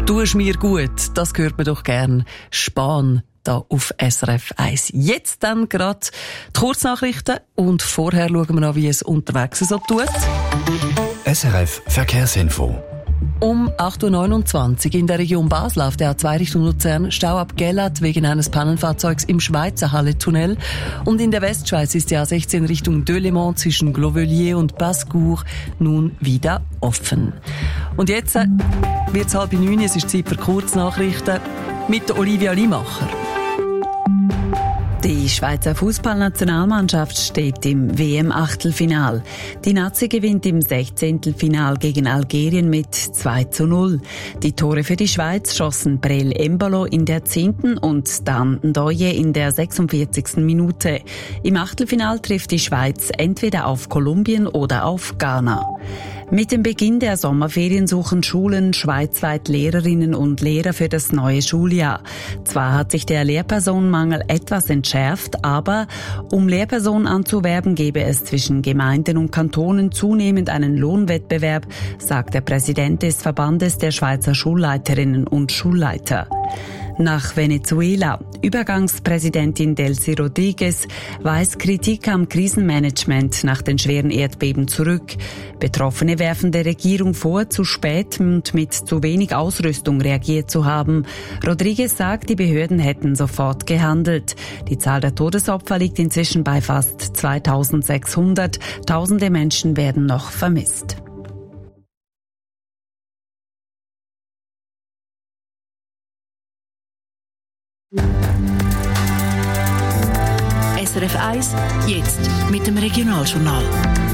«Tu's mir gut», das hört man doch gern. Spahn da auf SRF 1. Jetzt dann gerade die Kurznachrichten und vorher schauen wir an, wie es unterwegs so tut. SRF Verkehrsinfo. Um 8.29 Uhr in der Region Basel auf der A2 Richtung Luzern Stau ab Gellert wegen eines Pannenfahrzeugs im Schweizer Halle-Tunnel. Und in der Westschweiz ist die A16 Richtung Delémont zwischen Glovelier und Bascourt nun wieder offen. Und jetzt wird es 8:30, es ist Zeit für Kurznachrichten mit Olivia Limacher. Die Schweizer Fußballnationalmannschaft steht im WM-Achtelfinal. Die Nazi gewinnt im 16. Final gegen Algerien mit 2:0. Die Tore für die Schweiz schossen Brel Embolo in der 10. und Dan Ndoye in der 46. Minute. Im Achtelfinal trifft die Schweiz entweder auf Kolumbien oder auf Ghana. Mit dem Beginn der Sommerferien suchen Schulen schweizweit Lehrerinnen und Lehrer für das neue Schuljahr. Zwar hat sich der Lehrpersonenmangel etwas entschärft, aber um Lehrpersonen anzuwerben, gebe es zwischen Gemeinden und Kantonen zunehmend einen Lohnwettbewerb, sagt der Präsident des Verbandes der Schweizer Schulleiterinnen und Schulleiter. Nach Venezuela. Übergangspräsidentin Delcy Rodriguez weist Kritik am Krisenmanagement nach den schweren Erdbeben zurück. Betroffene werfen der Regierung vor, zu spät und mit zu wenig Ausrüstung reagiert zu haben. Rodriguez sagt, die Behörden hätten sofort gehandelt. Die Zahl der Todesopfer liegt inzwischen bei fast 2600. Tausende Menschen werden noch vermisst. SRF 1, jetzt mit dem Regionaljournal.